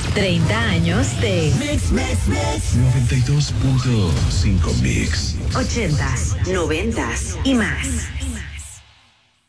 30 años de Mix 92.5 Mix. 80s, 90s y más.